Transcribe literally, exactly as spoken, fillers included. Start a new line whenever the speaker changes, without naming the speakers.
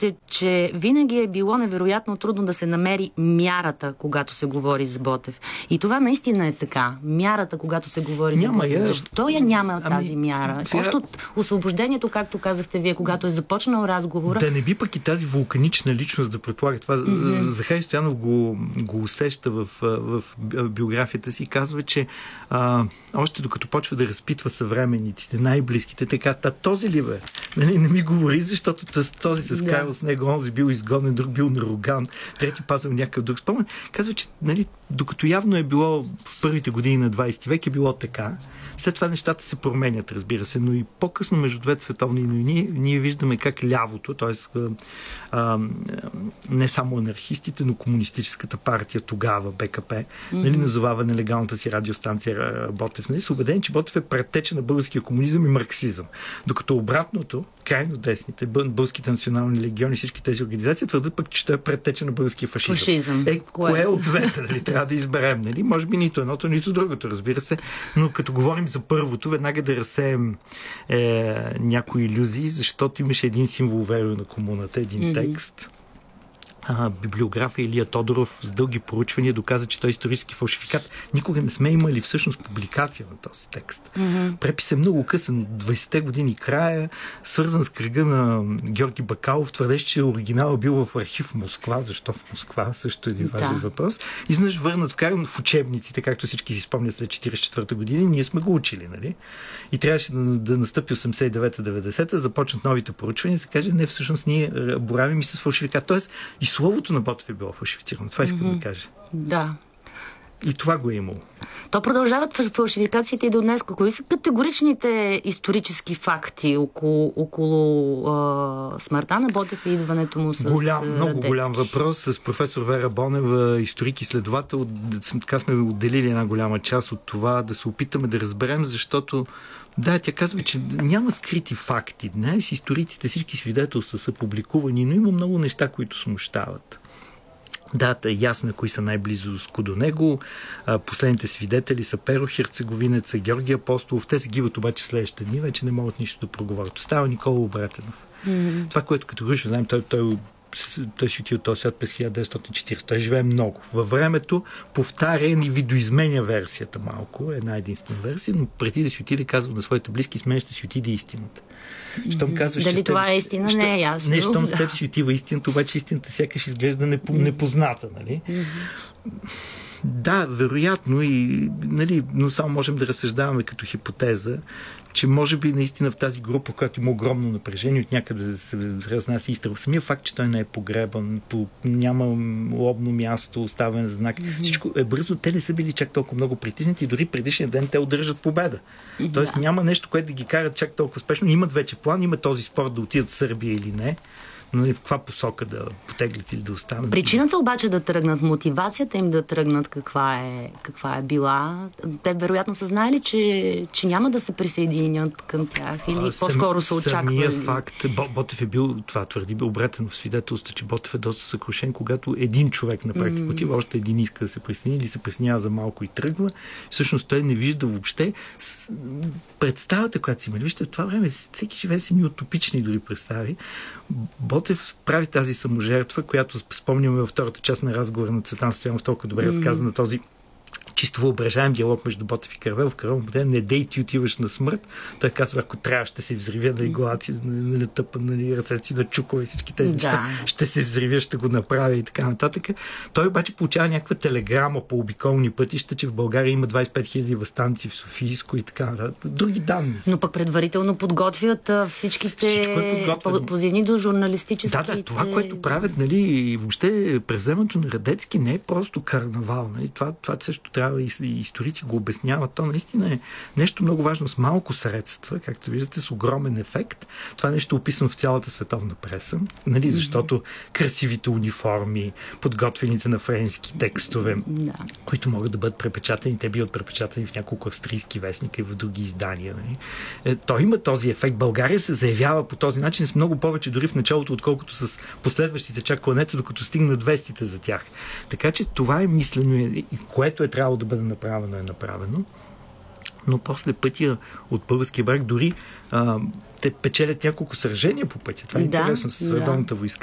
казахте, че винаги е било невероятно трудно да се намери мярата, когато се говори за Ботев. И това наистина е така. Мярата, когато се говори няма за Ботев. Я... Защо я няма ами, тази мяра? Сега... Още от освобождението, както казахте вие, когато е започнал разговора...
Да не би пък и тази вулканична личност да предполага това. Mm-hmm. Захари Стоянов го, го усеща в, в биографията си и казва, че а, още докато почва да разпитва съвременниците, най-близките, така, та този ли бе? Нали, не ми говори, защото този се скарал да. с него, онзи бил изгонен, друг бил нароган, трети пазил някакъв друг спомен. Казва, че нали, докато явно е било в първите години на двайсети век е било така, след това нещата се променят, разбира се, но и по-късно между двете световни войни ние виждаме как лявото, т.е. не само анархистите, но комунистическата партия тогава, БКП, mm-hmm. нали, назовава нелегалната си радиостанция Ботев. Нали, са убедени, че Ботев е предтеча на българския комунизъм и марксизъм. Докато обратното, крайно десните, българските национални легиони, всички тези организации твърдят пък, че той е предтеча на българския фашизъм. фашизъм. Е, кое, кое от двете, нали, трябва да изберем, нали? Може би нито едното, нито другото, разбира се, но като говорим за първото, веднага да разсеем е, някои илюзии, защото имаше един символ веро на комуната, един mm-hmm. текст. А, библиографа Илия Тодоров с дълги проучвания доказа, че той е исторически фалшификат. Никога не сме имали всъщност публикация на този текст. Mm-hmm. Препис е много късен, двайсетте години края, свързан с кръга на Георги Бакалов, твърдеше, че оригиналът бил в архив в Москва. Защо в Москва? Също е един важен да. въпрос. Изнъж върнат вкаран в учебниците, както всички си спомнят след четирийсет и четвърта година. Ние сме го учили, нали? И трябваше да, да настъпи осемдесет и девета деветдесета, започнат новите проучвания, се каже, не, всъщност ние боравим и с фалшификат. Тоест, и словото на Ботев е било фалшифицирано. Това искам mm-hmm. да кажа.
Да.
И това го е имало.
То продължават фалшификациите и до днес. Кои са категоричните исторически факти около, около а, смъртта на Ботев и идването му с
голям, Радецки? Много голям въпрос. С професор Вера Бонева, историк и следовател, така сме отделили една голяма част от това, да се опитаме да разберем, защото да, тя казва, че няма скрити факти. Днес историците, всички свидетелства са публикувани, но има много неща, които смущават. Да, е ясно е кои са най-близо до него. Последните свидетели са Перо Херцеговинеца, Георги Апостолов. Те се гиват обаче в следващите дни, вече не могат нищо да проговорят. Остава Никола Обратенов. Mm-hmm. Това, което категорично знаем, той, той той си отива от този свят през хиляда деветстотин и четиридесета. Той живее много. Във времето повтаря и видоизменя версията малко, една единствена версия, но преди да си отиде, казва на своите близки, с мен ще си отиде истината. Щом казваш,
дали
че
това
теб,
е истина,
що,
не е ясно.
Не, щом с теб си отива истината, обаче истината сякаш изглежда непозната, нали? Да, вероятно, и, нали, но само можем да разсъждаваме като хипотеза, че може би наистина в тази група, която има огромно напрежение, от някъде се разнася изстрел. Самия факт, че той не е погребан, по, няма лобно място, оставен знак, mm-hmm. всичко е бързо. Те не са били чак толкова много притиснати и дори предишния ден те удържат победа. Mm-hmm. Тоест няма нещо, което да ги карат чак толкова спешно. Имат вече план, има този спорт да отидат в Сърбия или не. Но и в каква посока да потеглят или да останат.
Причината обаче да тръгнат, мотивацията им да тръгнат, каква е, каква е била? Те вероятно са знаели, че, че няма да се присъединят към тях или а, по-скоро са очаквали.
Самия факт, Ботев е бил, това твърди, бе обратено в свидетелство, че Ботев е доста съкрушен, когато един човек на практика mm. отива, още един иска да се присъедини или се присъединява за малко и тръгва. Всъщност той не вижда въобще представата, която си имали. Вижте, в това време всеки живее с едни утопични дори представи. Ботев прави тази саможертва, която спомняме във втората част на разговора на Цветан Стоянов, толкова добре mm-hmm. разказа на този чисто въображаем диалог между Ботев и Каравелов. Каравелов му не дей, ти отиваш на смърт. Той казва, ако трябва, ще се взривя на иглаци, на тъпа, на ръцете си, на чукове, всички тези неща. Да. Ще се взривя, ще го направя и така нататък. Той обаче получава някаква телеграма по обиколни пътища, че в България има двайсет и пет хиляди въстанци в Софийско и така нататък. Други данни.
Но пък предварително подготвят всичките е позивни до журналистически.
Да, да, това, което правят, нали, въобще превземането на Радецки не е просто карнавал. Нали? Това, това също трябва и историци го обясняват. То наистина е нещо много важно с малко средства, както виждате, с огромен ефект. Това нещо е описано в цялата световна преса, нали, защото mm-hmm. красивите униформи, подготвените на френски текстове, mm-hmm. които могат да бъдат препечатани, те биват препечатани в няколко австрийски вестника и в други издания. Нали. Е, той има този ефект. България се заявява по този начин с много повече дори в началото, отколкото с последващите чак кланета, докато стигнат вестите за тях. Така че това е мислено и което е трябвало да бъде направено, е направено. Но после пътя от българския бряг дори а, те печелят няколко сражения по пътя. Това е да, интересно с Редовната войска.